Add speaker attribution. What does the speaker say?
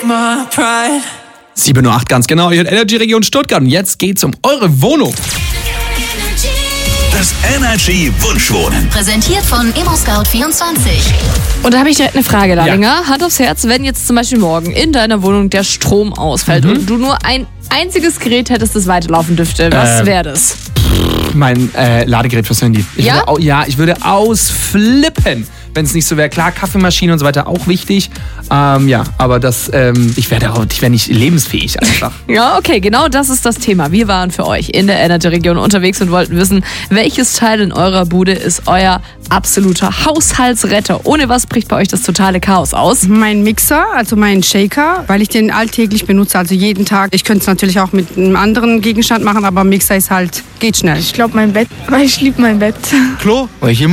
Speaker 1: 7:08 Uhr, ganz genau. Ihr hört Energy Region Stuttgart. Und jetzt geht's um eure Wohnung.
Speaker 2: Das Energy Wunschwohnen.
Speaker 3: Präsentiert von ImmoScout24.
Speaker 4: Und da habe ich direkt eine Frage, Lallinger. Hand aufs Herz, wenn jetzt zum Beispiel morgen in deiner Wohnung der Strom ausfällt und du nur ein einziges Gerät hättest, das weiterlaufen dürfte, was wäre das?
Speaker 1: Mein Ladegerät fürs Handy.
Speaker 4: Ja?
Speaker 1: Ich würde ausflippen, wenn es nicht so wäre. Klar, Kaffeemaschine und so weiter auch wichtig. Aber das, ich wäre nicht lebensfähig einfach.
Speaker 4: Ja, okay, genau das ist das Thema. Wir waren für euch in der Energy-Region unterwegs und wollten wissen, welches Teil in eurer Bude ist euer absoluter Haushaltsretter? Ohne was bricht bei euch das totale Chaos aus?
Speaker 5: Mein Mixer, also mein Shaker, weil ich den alltäglich benutze, also jeden Tag. Ich könnte es natürlich auch mit einem anderen Gegenstand machen, aber Mixer ist halt, geht schnell.
Speaker 6: Ich glaube mein Bett, weil ich liebe mein Bett.
Speaker 7: Klo, weil ich immer